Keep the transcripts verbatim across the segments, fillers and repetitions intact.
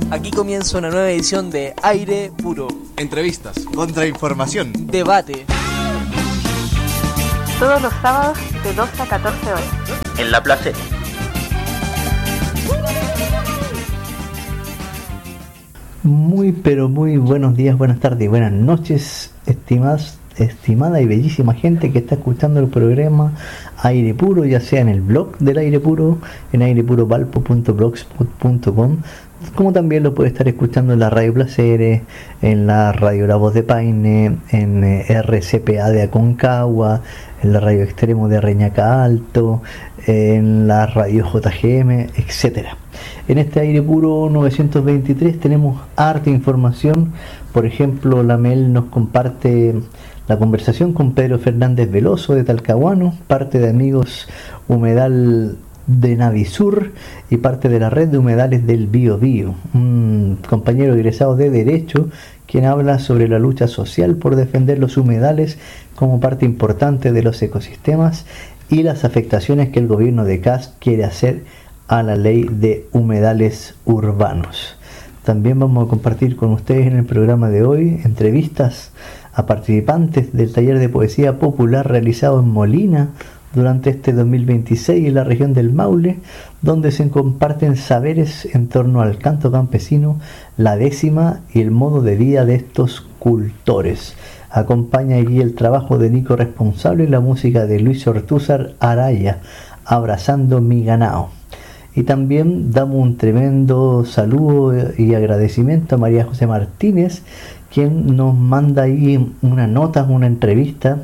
Aquí comienza una nueva edición de Aire Puro. Entrevistas, contrainformación, debate. Todos los sábados de doce a catorce horas. En La Placeta. Muy pero muy buenos días, buenas tardes y buenas noches, estimadas, estimada y bellísima gente que está escuchando el programa Aire Puro, ya sea en el blog del Aire Puro, en airepurovalpo punto blogspot punto com, como también lo puede estar escuchando en la Radio Placeres, en la Radio La Voz de Paine, en eh, R C P A de Aconcagua, en la Radio Extremo de Reñaca Alto, en la Radio J G M, etcétera. En este Aire Puro novecientos veintitrés tenemos harta información. Por ejemplo, la Mel nos comparte la conversación con Pedro Fernández Veloso de Talcahuano, parte de Amigos Humedal de Navisur y parte de la red de humedales del Bío Bío, un compañero egresado de Derecho quien habla sobre la lucha social por defender los humedales como parte importante de los ecosistemas y las afectaciones que el gobierno de Kast quiere hacer a la ley de humedales urbanos. También vamos a compartir con ustedes en el programa de hoy entrevistas a participantes del taller de poesía popular realizado en Molina durante este dos mil veintiséis en la región del Maule, donde se comparten saberes en torno al canto campesino, la décima y el modo de vida de estos cultores. Acompaña aquí el trabajo de Nico Responsable y la música de Luis Ortúzar Araya, Abrazando mi ganao. Y también damos un tremendo saludo y agradecimiento a María José Martínez, quien nos manda ahí una nota, una entrevista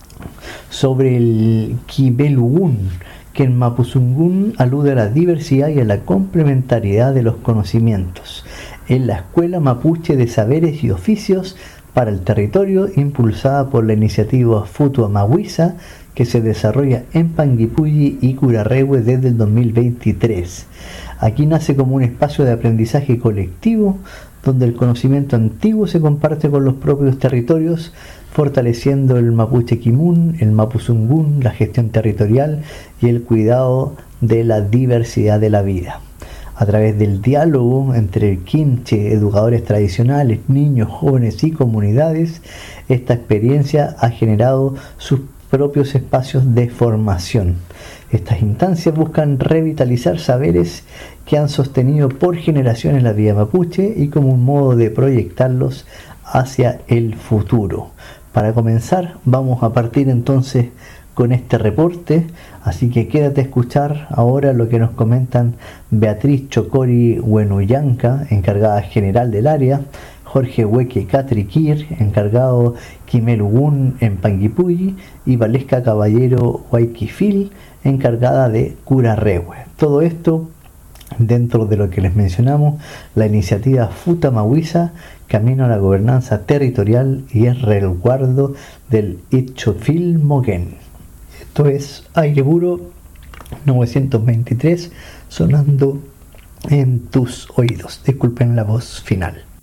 sobre el Quibelugún, que en Mapuzungún alude a la diversidad y a la complementariedad de los conocimientos. En la Escuela Mapuche de Saberes y Oficios para el Territorio, impulsada por la iniciativa Futua Mahuiza, que se desarrolla en Panguipulli y Curarrehue desde el dos mil veintitrés. Aquí nace como un espacio de aprendizaje colectivo, donde el conocimiento antiguo se comparte con los propios territorios, fortaleciendo el mapuche quimun, el mapuzungún, la gestión territorial y el cuidado de la diversidad de la vida. A través del diálogo entre el quinche, educadores tradicionales, niños, jóvenes y comunidades, esta experiencia ha generado sus propios espacios de formación. Estas instancias buscan revitalizar saberes que han sostenido por generaciones la vida mapuche y como un modo de proyectarlos hacia el futuro. Para comenzar, vamos a partir entonces con este reporte, así que quédate a escuchar ahora lo que nos comentan Beatriz Chocori Huenuyanca, encargada general del área, Jorge Hueque Catriquir, encargado Quimelugún en Panguipulli, y Valesca Caballero Huayquifil, encargada de Curarrehue. Todo esto dentro de lo que les mencionamos, la iniciativa Futa Mahuiza, Camino a la Gobernanza Territorial y el resguardo del Itzofil Moguén. Esto es Aire Puro novecientos veintitrés, sonando en tus oídos. Disculpen la voz final.